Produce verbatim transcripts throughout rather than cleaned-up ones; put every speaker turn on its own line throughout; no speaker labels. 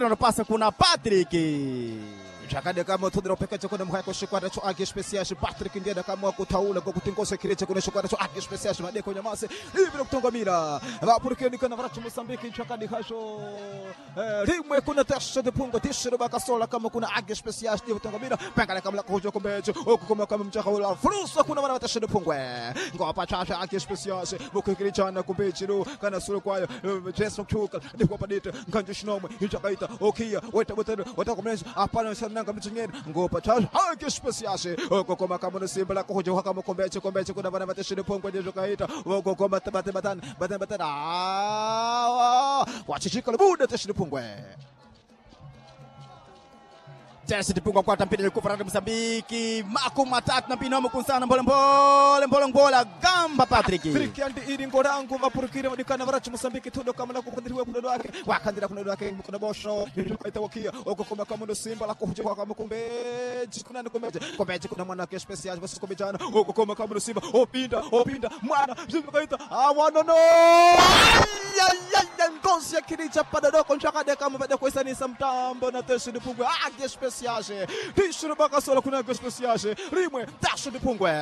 Unapasa kuna Patrick.
Chakade kama tudira pekacho kuna mhako shikwata cho ake special Patrick ndiye kama kutaula kwa kutingosa kireche kuna shikwata cho ake special madeko nyamase hivi kutonga mira vapurike ni kana varacho Mozambique chakade hasho rimwe kuna tasha de pungo tishiro bakasola kama kuna ake special ndiye kutonga mira pangale kama kujo kombecho okukoma kama mchaka wala frusa kuna wana tasha de pungo ngopa chacha ake special mukikirichana kumbecho kana sura kwayo jesu chuka ndipo padite nganje shinomwe chakaita okia weta botero watakomesha hapana nanga mchingeni ngopa chacha ake special okukoma kama no simba la kujo kama kombecho kombecho kuna wana tasha de pungo ndiyo kaita okukoma tabate batan batan batan ah wachichika buda tasha de pungo
Tesi dipungwa kwa tampili kufarata Mozambique maku matatu na pinomo kunsana mbole mbole mbole mbole gamba Patrick
Patrick andi iri ngorangu vapurikire mudikana varacho Mozambique tudo kama la kukandiriwe kudodo wake wakandira kudodo wake kuna bosho itaita wakia okukoma kama ndo simba la kujo kama kumbeji kuna ndikombeje kombeje kuna mwana wake special basi kombejana okukoma kama ndo simba opinda opinda mwana itaita awana no ya ya ya ngosi ya kiricha padadoko nchakade kama bade kwesani samtambo na tesi dipungwa age special Tishiro bakasola kuna age special rimwe tasho dipungwe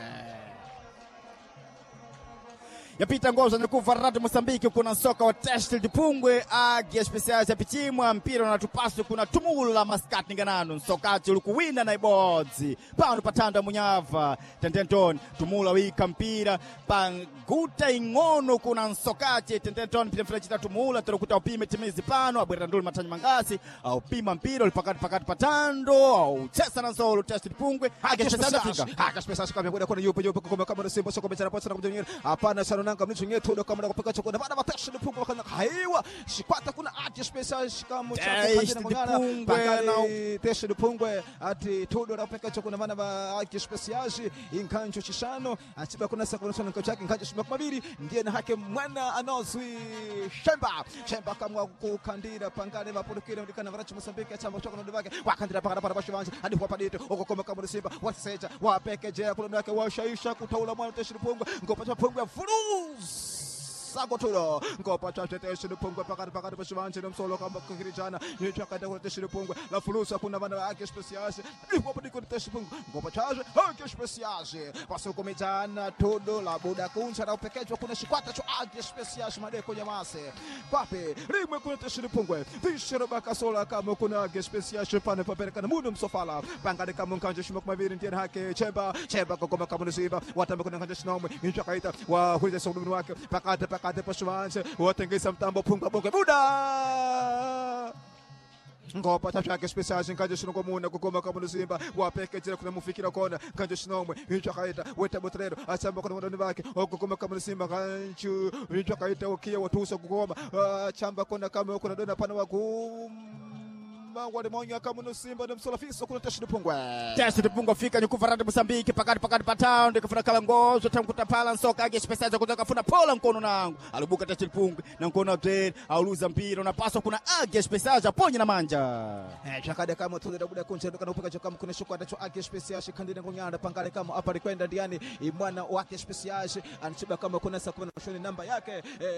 yapita ngozo ni kuvarata Mozambique kuna soka wa Teshtil dipungwe age special yapitimwa mpira na tupaso kuna tumula maskati nganano sokachi lukuwina na ibodzi pano patanda munyava tendenton tumula wika mpira panguta ingono kuna sokachi tendenton pile flechita tumula turukuta upime timizi pano abwera nduli matanyi mangasi au pima mpira ulipakati pakati patando au chesa na solo Teshtil dipungwe age special fika
age special kama bwana kuna yupo yupo kama kama simba soko mechana posa na kujonyera hapana sana nanga mnye todo kama kupeka chokona bana batasha de pungo kana haiwa shikwata kuna age special shikamo chako kajina ngana pangale tesha de pungo ati todo rapeka chokona bana ba age special inkancho chishano atiba kuna sakona sana chake nkaje shimako mabiri ndiye na hake mwana anozwi Shemba Shemba kama kukandira pangale mapulukire ndikana varacho Mozambique chamba chokona ndivake wakandira pangala para bashivanje hadi kwa padito okokoma kama simba waseja wapeke je kuna yake washaisha kutaula mwana tesha de pungo ngopa pungo furuz Sagoturo ngopa chache tesha de pungo pakati pakati bashivanje nomsolo kama kukirijana nichakada kwa tesha de pungo la fulusa kuna bana ake special ndipo padiko tesha pungo ngopa chache ake special pasoko mejana todo la boda kuncha na upekejo kuna shikwata cho ake special madeko nyamase pape rimwe kuna tesha de pungo tishiro bakasola kama kuna ake special pane papereka na mundo msofala pangade kama nkanje shimako maviri ndiye hake chemba chemba kokoma kama nsiba watambe kuna nkanje shinomo nichakaita wa huiza sokulu wake pakati pakati pashuanje watengeza mtambo punga bonge buda ngopa tachake special nkanje shino komuna kokoma kama nsimba wapeke jira kuna mufikira kona nkanje shinomwe nichakaita weta botrero achamba kuna ndani wake kokoma kama nsimba kanchu nichakaita ukia watusa kukoma chamba kuna kama kuna dona pana waku wale monya kama no simba na msola fiso kuna Teshtil dipungwe
Teshtil dipungwe fika ni kuvarata Mozambique pakati pakati patao ndikafuna kala ngozo tamkuta pala soka age special kutoka funa pola mkono nangu alubuka Teshtil dipungwe na mkono update auluza mpira unapaswa kuna age special ponye na manja
eh chakade kama tudira buda kuncha ndoka upeka kama kuna shukwata cho age special kandina ngonyanda pangale kama hapa likwenda ndiani mwana wake special anichiba kama kuna sakuna shoni namba yake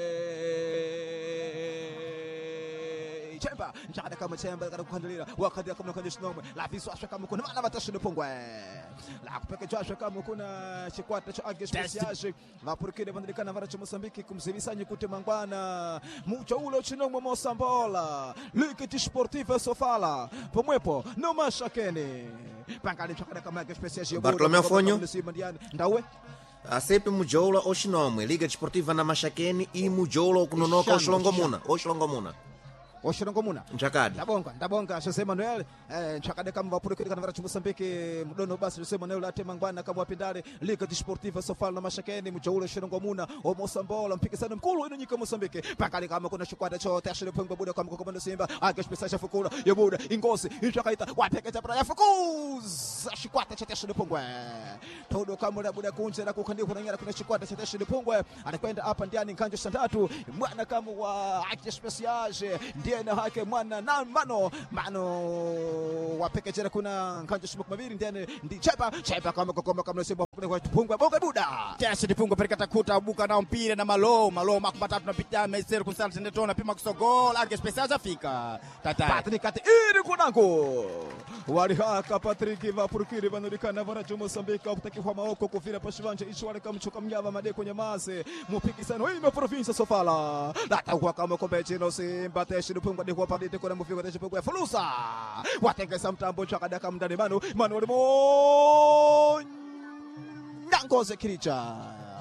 eh Chemba nchakada kama chemba kada kukandilira wakati kama kanje shinomwe la viso asha kama kuna mana batasha de pungwe la kupeke cho kama kuna chikwata cho age special vapurikire vandikana varacho Mozambique kumzivisanya kuti mangwana mucho ulo chinomwe Mosambola Liga Desportiva Sofala pomwepo no mashakeni pangani chakada kama age special
Bartolomeu Fonho
ndawe
asepe mujoula oshinomwe Liga Desportiva na mashakeni i mujoula okunonoka oshilongomuna oshilongomuna
Oshirongomuna
Nchakadi
ndabonga ndabonga Jose Manuel eh nchakade kama vapurikire kana varacho Mozambique mudono basi Jose Manuel atema ngwana kama wapindale Liga Desportiva Sofala na mashakeni mchaulo Shirongomuna o Mosambola mpikisano mkulu ino nyika Mozambique pakali kama kuna shikwata cho Teshtil dipungwe buda kama kokoma simba age special fukula ya buda ingosi inchakaita wapeke cha ya fukuz shikwata cha Teshtil dipungwe todo kama la buda kunje na kukandika kuna nyara kuna shikwata cha Teshtil dipungwe anakwenda hapa ndiani nkanje sandatu mwana kama wa age special ndiye ndiye na hake mwana na mano mano wapekechera kuna Nkanjo Shimok Mabiri ndiye ndi chepa chepa kama kokoma kama Simba kwa Tupungwe bonga buda
Test Tupungwe pereka takuta buka na mpira na malo malo makupata tunapita mesero kusala tendetona pima kusogol age special afika tata
Patrick ati iri kunango wali haka Patrick vapurukiri vanurikana varajo Mosambika kutakiwa maoko kufira pashivanje ishwale kamchuka mnyava made kwenye mase mupikisano ino province sofala data kwa kama kombeche no Simba Test Tupungwe ndi kwa padite kuna mufiko Test Tupungwe fulusa watengesa mtambo chakadaka mdani manu manu limo Nyangoze Kiricha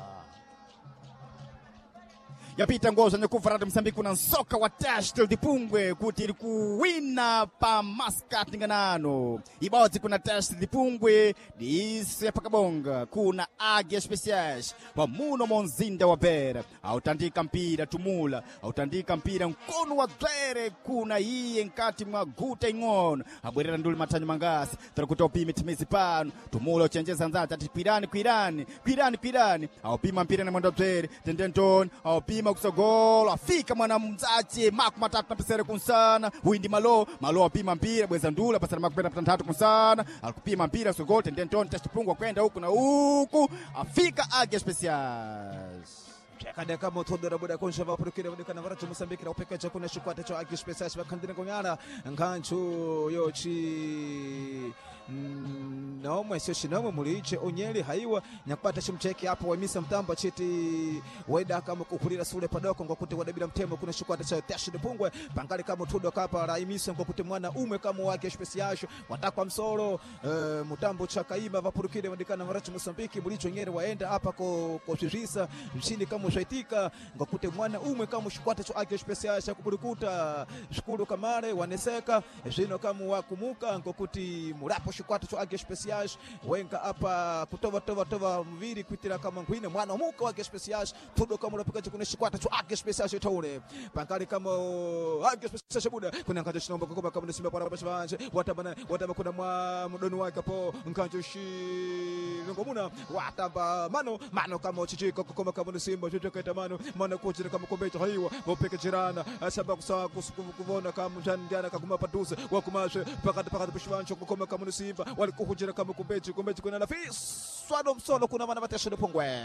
yapita ngoza nyekufa rado Msambiki kuna soka wa Test Tupungwe kuti ili kuwina pa Maskat Nganano ibodzi kuna Test Tupungwe dise pakabonga kuna Águia Especiais pamuno monzinda wa Bera autandika mpira tumula autandika mpira mkono wa Glere kuna iye nkati mwa guta ing'ono abwerera nduli matanyo mangasi tarakuta upimi timizi pano tumula uchenjeza nzata tipirani kwirani kwirani kwirani aupima mpira na mwanda Glere tendentoni aupima kusogolo afika mwana mzachi maku matatu na pesere kunsana windi malo malo apima mpira bweza ndula pasara maku pena patantatu kunsana alkupima mpira sogolo tendentoni Test Tupungwe kwenda huku na huku afika Águia Especiais
Chakadeka motodora buda konsha vapurukire vodikana varacho Mosambiki na upeka chakuna shikwata cha Águia Especiais vakandina konyana Nkanjo yochi naomwe sio shinamwe muliche onyeli haiwa nyakupata chimcheki hapo wamisa mtamba cheti waida kama kukulira sule padoko ngokuti wadabira mtemo kuna shikwata cha Test Tupungwe pangali kama tudo kapa raimisa ngokuti mwana ume kama wake Especiais watakwa msoro uh, mutambo cha kaima vapurukire vodikana varacho Mosambiki muliche onyeli waenda hapa ko koshirisa mchini kama shaitika ngokuti mwana ume kama shikwata cha Águia Especiais kuburikuta shukuru kamare waneseka jino kama wakumuka ngokuti murapo shikwata cha Águia Especiais wenga hapa kutova tova tova mviri kwitira kama ngwine mwana muka wa Águia Especiais tudo kama unapika chakuna shikwata cha Águia Especiais taule pankali kama Águia Especiais buda kuna Nkanjo shinomba kama kama Simba para bashanje watabana wataba kuna mwa mdoni wake hapo Nkanjo shi ngomuna watamba mano mano kama chichiko kama kama Simba chochoka tamano mano kuchira kama kombecho haiwa wapeke jirana asaba kusa kuvona kama jana kaguma patuze wakumashe pakati pakati bashanje kama kama Simba walikuhujira kama kumbechi kumbechi kuna nafisi swado msolo kuna wana Test Tupungwe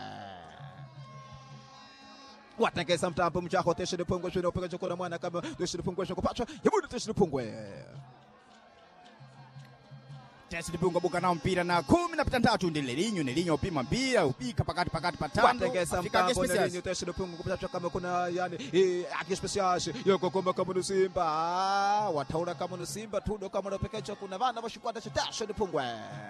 watengesa mtambo mchako Test Tupungwe shino upeka chokona mwana kama Test Tupungwe shoko pacha yabudu Test Tupungwe
Test Tupungwe buka na mpira na kumi na pitantatu ndilelinyo nelinyo upima mpira upika pakati pakati patando
watengesa mtambo nelinyo Test Tupungwe kupacha kama kuna yani Águia Especiais yoko kama kama Simba wataura kama Simba tudo kama unapeka kuna vana washikwata cha Test Tupungwe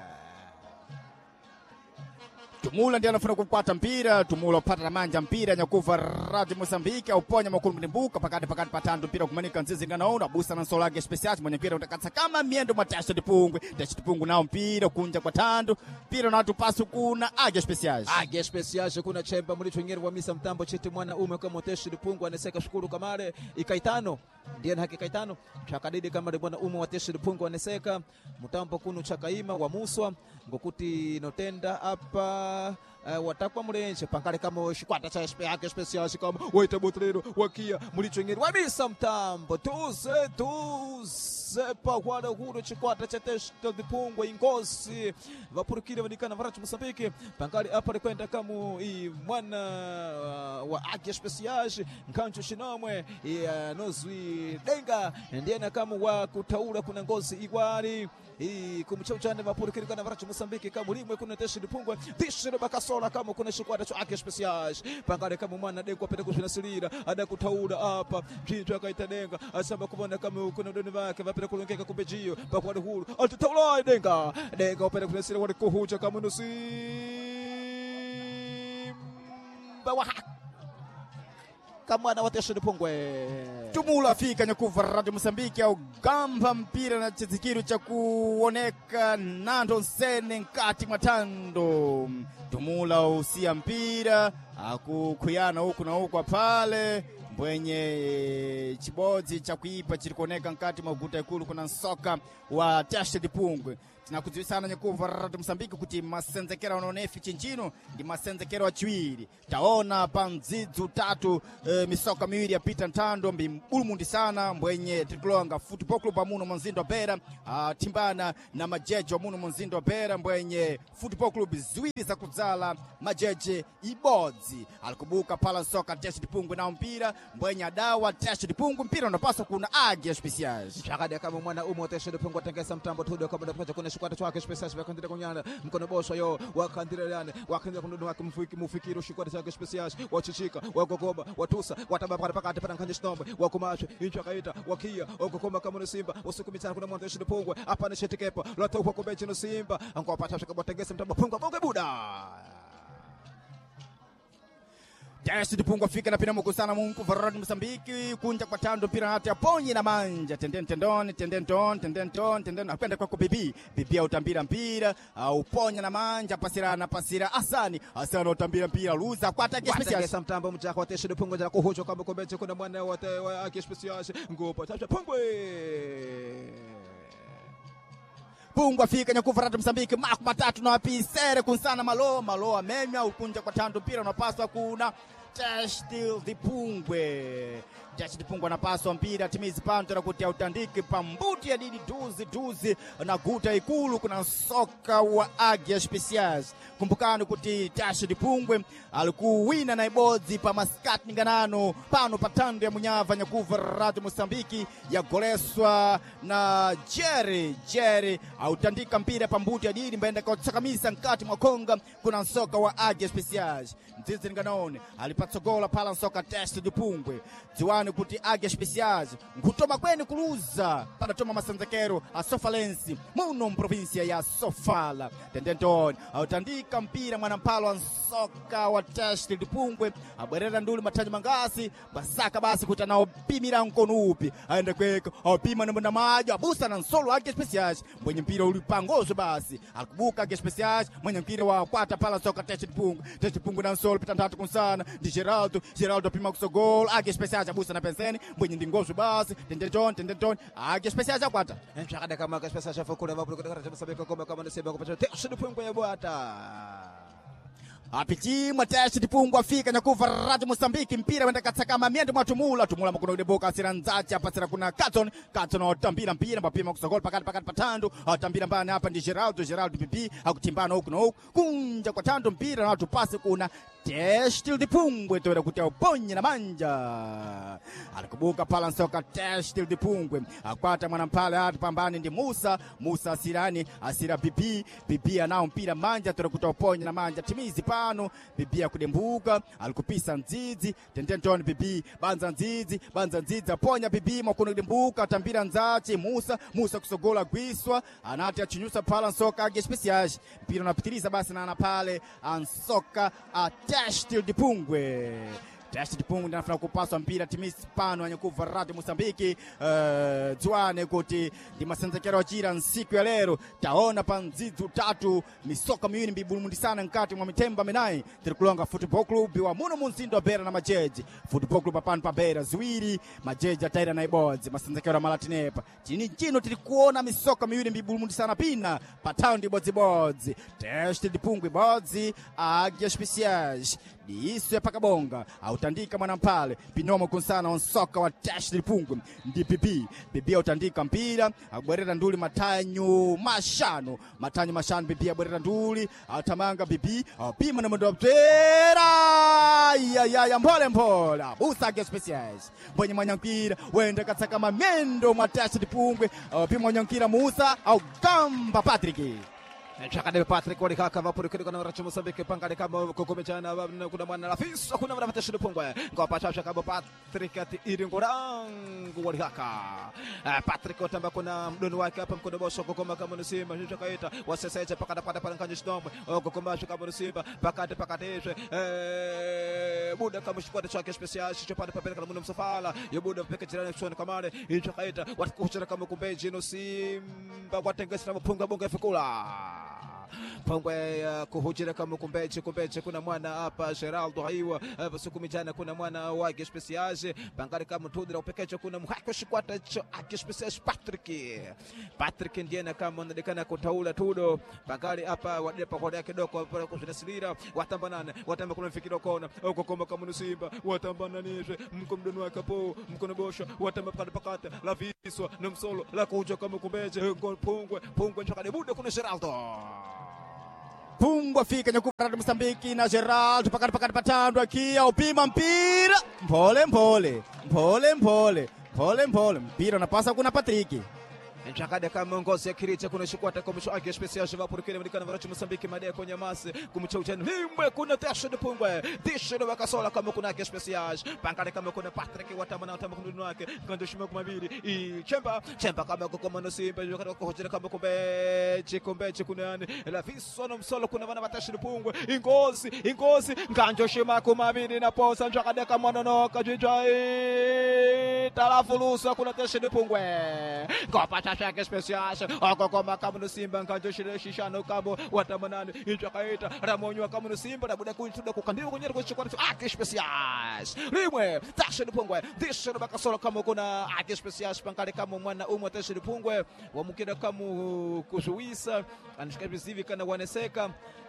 Tumula ndiye anafuna kupata mpira Tumula upata na manja mpira nyakuva radi Mosambiki uponya makuru mbuka pakati pakati patando mpira kumanika nzizi nganaona busa na sola Águia Especiais mwenye mpira utakatsa kama miendo mwa Test Tupungwe Test Tupungwe nao mpira kunja kwa tando mpira na watu pasu kuna Águia Especiais
Águia Especiais kuna chemba mulicho ngeri wa misa mtambo cheti mwana ume kama Test Tupungwe aneseka shukuru kamare ikaitano ndiye haki kaitano chakadidi kama bwana ume wa Test Tupungwe aneseka mtambo kunu chakaima wa muswa ngokuti notenda hapa Uh, watakwa mulenje pankale kama shikwata cha Águia Especiais kama waita botrero wakia mulicho ngeri wamisa mtambo tuze tuze pa wala huru chikwata cha Test Tupungwe ingosi vapurukire vadikana varacho Mosambiki pankale hapa kwenda kama i mwana uh, wa Águia Especiais Nkanjo shinomwe uh, nozwi denga ndiye kama wa kutaura kuna ngozi igwari i kumchauchane vapurukire kana varacho Mosambiki kama limwe kuna Test Tupungwe dishire bakasola kama kuna shikwata cha Águia Especiais pangale kama mwana dengo apenda kushinasilira ada kutaura hapa jintu akaitadenga asaba kubona kama kuna doni wake vapenda kulongeka kumbejio pakwali huru atataula denga denga apenda kushinasilira wale kuhuja kama nusi bawa kama na Test Tupungwe
Tumula afika nyakuva radi Mosambiki au gamba mpira na chizikiru cha kuoneka nando nsene nkati matando Tumula usia mpira akukuyana huku na huku pale mbwenye chibodzi cha kuipa chilikuoneka nkati mwa guta ikulu kuna soka wa Teste de Pungwe. Tinakudziwisana nyakuva Radio Msambiki kuti masenzekera wanonefi chinchino ndi masenzekera wachiwiri. Taona pa mdzidzu tatu e, misoka miwiri ya Peter Ntando mbulumundi sana mbwenye Trikulonga Football Club amuno mwanzindo Bera a, timbana na majeje amuno mwanzindo Bera mbwenye Football Club ziwiri za kudzala majeje ibodzi. Alikubuka pala soka Teste de Pungwe na mpira mbwenye adawa Teste de Pungwe mpira unapaswa kuna Águia Especiais.
Chakade kama mwana umo Teste de Pungwe tengesa mtambo tudo kama ndapocha kuna shikwata chake Especiais bakandira kunyana mkono boso yo wakandira yani wakandira kundu wake mfiki mufikiro shikwata chake Especiais wachichika wagogoba watusa watabapara pakati pana kanje stombe wakumacho incho kaita wakia ogokoma kama no Simba usiku mitano kuna mwana Teste de Pungwe apana shetikepa loto kwa kubechi no Simba anko apata shaka tengesa mtambo Pungwe bonge buda.
Teste de Pungwe fika na pina mukusana mungu varadi Msambiki kunja kwa tando pira hati ya ponyi na manja tenden tendon tenden ton tenden ton tenden apenda kwa bibi bibi ya utambira mpira au ponya na manja pasira na pasira asani asani utambira mpira luza kwa Águia Especiais
tengesa mtambo mchako wa Teste de Pungwe jana kuhojo kama kubechi kuna mwana wa Águia Especiais ngopo Teste de Pungwe.
Pungwe fika nyakuva Radio Msambiki maku matatu na wapisere kunsana malo malo amenya ukunja kwa tando pira unapaswa kuna Teste de Pungwe. Teste de Pungwe anapaswa mpira timizi panto na kutia utandiki pambuti ya didi duzi duzi na guta ikulu kuna soka wa Águia Especiais. Kumbukani kuti Teste de Pungwe alikuwina na ibodzi pa maskati ninganano pano patando ya munyava nyakuva Radio Msambiki ya goleswa na Jerry Jerry autandika mpira pambuti ya didi mbenda kwa tsakamisa nkati mwakonga kuna soka wa Águia Especiais. Mzizi ninganone alipatsogola pala soka Teste de Pungwe ziwani kuti Águia Especiais nkutoma kweni kuluza para toma masenzekero a Sofalense muno mprovincia ya Sofala tendentoni autandika mpira mwanampalo wa soka wa Teste de Pungwe abwerera nduli matanyi mangasi basaka basi kuti anaopimira nkono upi aende kweka aopima na maja abusa na nsolo Águia Especiais mwenye mpira ulipangozo basi alikubuka Águia Especiais mwenye mpira wa kwata pala soka Teste de Pungwe Teste de Pungwe na nsolo pitantatu kunsana di Geraldo Geraldo pima kusogol Águia Especiais abusa na penseni mwenye ndingozo basi tendenton tendenton Águia Especiais akwata
Chakade kama Águia Especiais afukule vapu kwa Radio Msambiki kama kama nisema kwa Teste de Pungwe ya bwata
apitimwa Teste de Pungwe afika nyakuva Radio Msambiki mpira wenda katsakama miende mwatumula tumula mkuno udeboka asira nzachi apasira kuna Katon Katon otambira mpira mbapima kusogol pakati pakati patando otambira mbani hapa ndi Geraldo Geraldo pipi akutimbana huku na huku kunja kwa tando mpira na tupase kuna Teste de Pungwe toera kutia uponye na manja alikubuka pala nsoka Teste de Pungwe akwata mwanampale hatu pambani ndi Musa Musa asirani asira pipi pipi anao mpira manja toera kutia uponye na manja timizi pano pipi akudembuka alikupisa nzizi tendentoni pipi banza nzizi banza nzizi aponya pipi mwakuno kudembuka tambira nzachi Musa Musa kusogola gwiswa anati achinyusa pala nsoka Águia Especiais mpira unapitiliza basi na anapale ansoka a Teste de Pungwe. Teste de Pungwe nafuna kupaswa mpira timisi pano anyakuva Radio Msambiki uh, zwane kuti di masenzekero wachira nsiku ya lero taona pa nzizu tatu misoka miwini mbibulumundi sana nkati mwa mitemba menai Trikulonga Football Club wa muno munzindo Bera na majeji Football Club apano pa Bera ziwiri majeji ataira na ibodzi masenzekero malatinepa chini chino tilikuona misoka miwini mbibulumundi sana pina pataundi bodzi bodzi Teste de Pungwe bodzi Águia Especiais di isu ya pakabonga autandika mwanampale pinomo kunsana onsoka wa Teste de Pungwe ndi pipi pipi autandika mpira abwerera nduli matanyu mashano matanyu mashano pipi abwerera nduli atamanga pipi apima na mwendo aptera ya ya ya mpole mpole abusa Águia Especiais mwenye mwanyankira wenda katsaka mamendo mwa Teste de Pungwe apima mwanyankira Musa au Gamba Patrick
Chakade Patrick wali kaka vapuri kuri kana Radio Msambiki pangale kama kukomechana kuna mwana rafisa kuna mwana Teste de Pungwe kwa pacha kama Patrick ati iringorangu wali kaka Patrick otamba kuna mdoni wake hapa mkono boso kokoma kama nisima hicho kaita waseseje pakata pata pala kanje stombe kokoma kama nisima pakate pakateshwe eh buda kama shikwata chake Especiais hicho pale papela kana mwana Sofala yo buda peke jirani sio kamare hicho kaita watakuchana kama kumbeji no Simba watengesa na Pungwe bonga fikula Pongwe uh, kuhujira kama kumbeche kumbeche kuna mwana hapa Geraldo haiwa uh, sukumi jana kuna mwana wake speciage pangari kama tudira upekecho kuna mhako shikwata cho ake speciage Patrick Patrick ndiye na kama ndekana kutaula tudo pangari hapa wadepa kwa yake doko kwa kuzinasira watambanana watamba kuna fikiro kona uko kama kama nusimba watambananishwe mko mdono wake po mkono bosha watamba pakata pakata la viswa na msolo la kuja kama kumbeche pongwe pongwe nchakade bude kuna Geraldo
Pungwa fika Nyakuva Radio Msambiki na Geraldo pakati pakati patando akia upima mpira mpole mpole mpole mpole mpole mpole mpira unapasa kuna Patrick
Nchakade kama ngozi ya Kiricha kuna shikwata kwa mwisho ake special shiva purukile mlikana varachu Msambiki madea kwenye masi kumchauchani himwe kuna tesho de pungwe tisho de wakasola kama kuna ake special pangale kama kuna Patrick watamana watama kunduno wake kando shima kumabili i chemba chemba kama kukoma no simba jukata kuhojira kama kumbeche kumbeche kuna yani la viso no msolo kuna vana watasho de pungwe ingozi ingozi nganjo shima kumabili na posa nchakade kama nonoka jujai talafulusa kuna tesho de pungwe Kopa Shaka special ako koma kama no simba nkanjo shire shishano kabo watamanani inchakaita ramonyo kama no simba na buda kuituda kukandiwa kunyera kwa chikwa ake special limwe tashe pungwe dishe bakasola kama kuna ake special pankale kama mwana umwe tashe pungwe wamukida kama kuzuisa anishika vizivi kana waneseka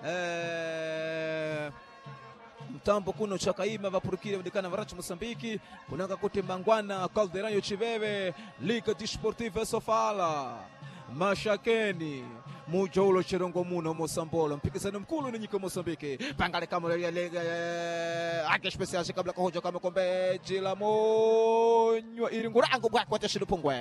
eh mtambo kuno chakaima vapurukire wadikana varachu Msambiki kunanga kuti mangwana Caldeirão Chiveve Liga Desportiva Sofala Mashakeni Mujoulo Chirongo Muno Mosambolo mpikisano mkulu ni nyiko Mosambiki pangale kama ya lega ake special kabla kuhoja kama kombe jila monyo iringurango bwako tashiru pungwe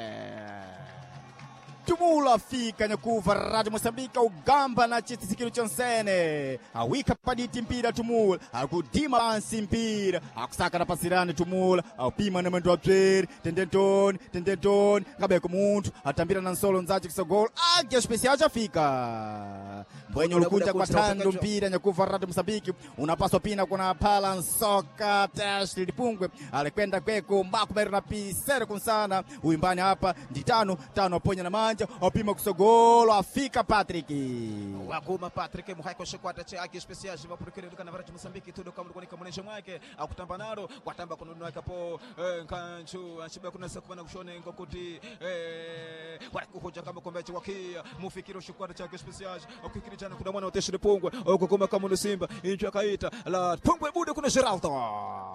Tumula fika Nyakuva Radio Msambika ugamba na chiti sikiru chonsene awika paditi mpira tumula akudima bansi mpira akusaka na pasirani tumula aupima na mwendo wa trade tendentoni tendentoni kabeko muntu atambira na nsolo nzachi kisogol age special chafika Mwenye ulukuja kwa tando mpira Nyakuva Radio Msambiki unapaswa pina kuna pala soka tashli lipungwe alikwenda kweko mbaku meru na pisere kunsana uimbani hapa nditano tano aponya na manja opima kusogolo afika Patrick
wakuma Patrick muhaiko shikwata che ake special jiva purukire dukana varachu Msambiki tudo kama kwa kamunesha mwake akutamba naro watamba kununua kapo nkanchu ashiba kuna sakwana kushone ngokuti eh wakuhoja kama kombeche wakia mufikiro shikwata cha ake special akikiri jana kuna mwana uteshile pungwe uko kama kama no simba incho akaita la pungwe bude kuna Geraldo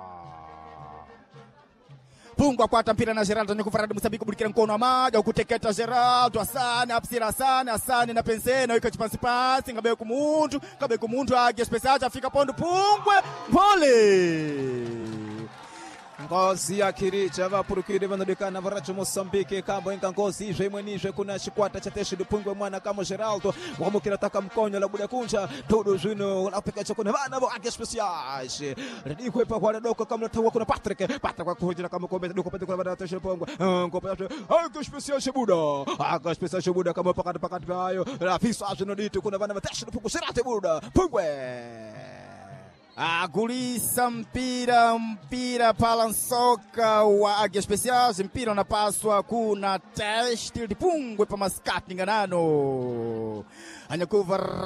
Pungwa kwa mpira na Geraldo Nyakuva Radio Msambiki kubulikira mkono wa maja ukuteketa Geraldo asane apsira asane asane na pensena wika chipansi pasi ngabe kumuntu ngabe kumuntu age special afika pondo pungwe pole
Ngozi ya Kiricha vapurukire vanodekana varachu Mosambiki kamba inga ngozi izve mwenizve kuna chikwata cha tesho dupungwe mwana kama Geraldo wamukira taka mkonyo la buda kunja todo zvino lapekacho kuna vana vo ake special redikwe pa kwa doko kama tawa kuna Patrick Patrick kwa kuhojira kama kombe doko pete kuna vana tesho dupungwe ngombe ake special shebuda ake special shebuda kama pakati pakati payo rafisa zvino ditu kuna vana tesho dupungwe serate buda pungwe
Agulisa mpira mpira pala nsoka wa age special mpira unapaswa kuna tashti lipungwe pa maskati nganano Nyakuva